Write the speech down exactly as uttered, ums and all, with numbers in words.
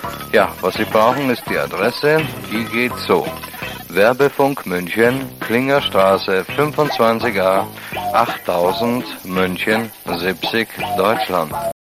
Ja, was Sie brauchen, ist die Adresse. Die geht so. Werbefunk München, Klingerstraße fünfundzwanzig a, achttausend, München, siebzig, Deutschland.